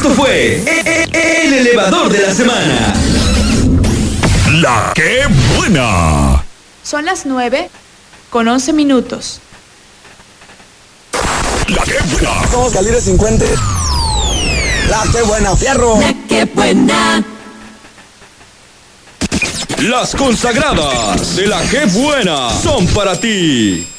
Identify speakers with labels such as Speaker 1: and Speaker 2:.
Speaker 1: Esto fue el elevador de la semana.
Speaker 2: La que buena.
Speaker 3: Son las 9:11.
Speaker 2: La que buena.
Speaker 4: Somos calibre 50. La que buena, fierro.
Speaker 5: La que buena.
Speaker 1: Las consagradas de la que buena son para ti.